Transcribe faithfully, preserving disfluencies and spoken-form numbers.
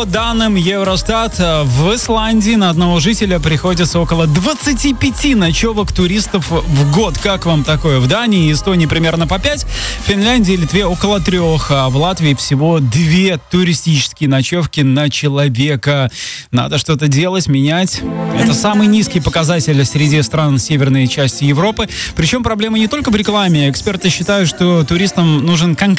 По данным Евростат, в Исландии на одного жителя приходится около двадцать пять ночевок туристов в год. Как вам такое? В Дании и Эстонии примерно по пять, в Финляндии и Литве около трех, а в Латвии всего две туристические ночевки на человека. Надо что-то делать, менять. Это самый низкий показатель среди стран северной части Европы. Причем проблема не только в рекламе. Эксперты считают, что туристам нужен конкретный